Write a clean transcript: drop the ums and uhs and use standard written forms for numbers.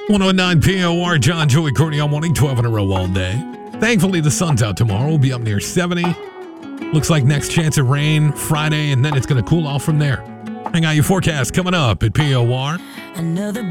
109 POR, John, Joey, Courtney all morning, 12 in a row all day. Thankfully, the sun's out tomorrow. We'll be up near 70. Looks like next chance of rain Friday, and then it's going to cool off from there. Hang out your forecast coming up at POR. Another